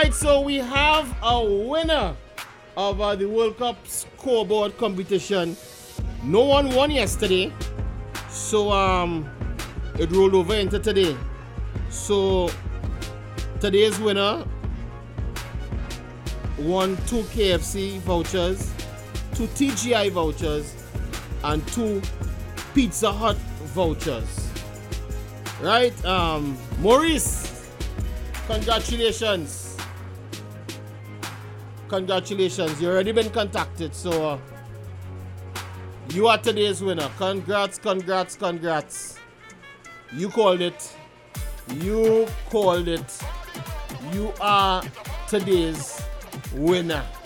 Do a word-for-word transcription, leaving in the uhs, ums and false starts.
right, so we have a winner of uh, the World Cup scoreboard competition. No one won yesterday, so um, it rolled over into today. So today's winner won two K F C vouchers, two T G I vouchers, and two Pizza Hut vouchers. Right, um, Maurice, congratulations. Congratulations, you already been contacted, so uh, you are today's winner. Congrats, congrats, congrats. You called it. You called it. You are today's winner.